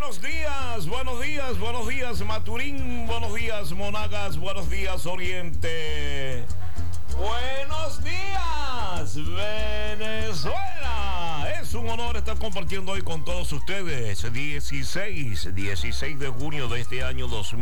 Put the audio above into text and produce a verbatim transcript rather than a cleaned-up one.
buenos días, buenos días, buenos días Maturín, buenos días Monagas, buenos días Oriente. Buenos días Venezuela. Es un honor estar compartiendo hoy con todos ustedes. dieciséis, dieciséis de junio de este año dos mil